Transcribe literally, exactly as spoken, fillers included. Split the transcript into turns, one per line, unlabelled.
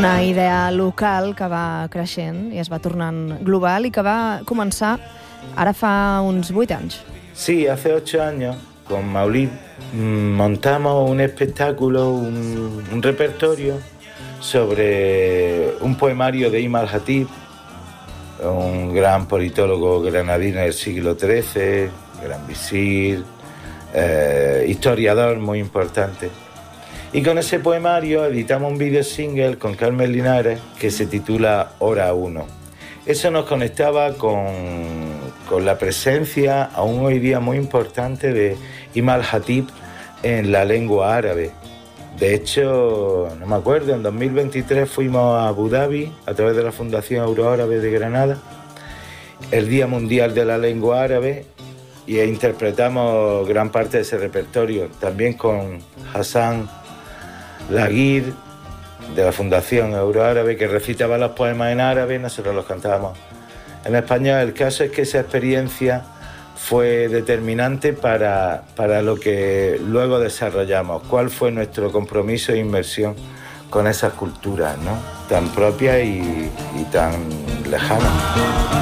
Una idea local que va creixent i es va tornant global i que va començar ara fa uns vuit anys.
Sí, hace ocho años, con Maulid, montamos un espectáculo, un, un repertorio sobre un poemario de Ibn al-Khatib, un gran politólogo granadino del siglo trece, gran visir, eh, historiador muy importante. Y con ese poemario editamos un video single con Carmen Linares que se titula Hora uno. Eso nos conectaba con, con la presencia, aún hoy día muy importante, de Ibn al-Khatib en la lengua árabe. De hecho, no me acuerdo, en dos mil veintitrés fuimos a Abu Dhabi a través de la Fundación Euroárabe de Granada, el Día Mundial de la Lengua Árabe, y interpretamos gran parte de ese repertorio, también con Hassan Laguir, de la Fundación Euroárabe, que recitaba los poemas en árabe y nosotros los cantábamos en español. El caso es que esa experiencia fue determinante para, para lo que luego desarrollamos, cuál fue nuestro compromiso e inmersión con esas culturas, ¿no?, tan propias y, y tan lejanas.